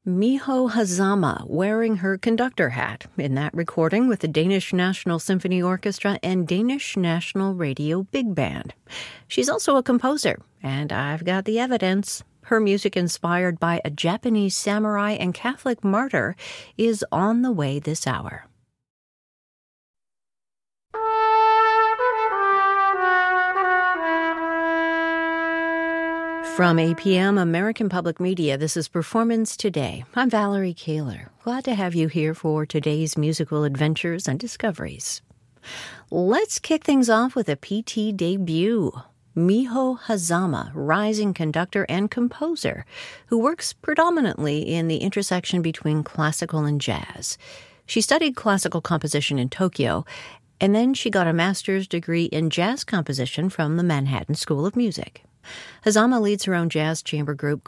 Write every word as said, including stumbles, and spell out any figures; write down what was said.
Miho Hazama wearing her conductor hat in that recording with the Danish National Symphony Orchestra and Danish National Radio Big Band. She's also a composer, and I've got the evidence. Her music, inspired by a Japanese samurai and Catholic martyr, is on the way this hour. From A P M American Public Media, this is Performance Today. I'm Valerie Kaler. Glad to have you here for today's musical adventures and discoveries. Let's kick things off with a P T debut. Miho Hazama, rising conductor and composer, who works predominantly in the intersection between classical and jazz. She studied classical composition in Tokyo, and then she got a master's degree in jazz composition from the Manhattan School of Music. Hazama leads her own jazz chamber group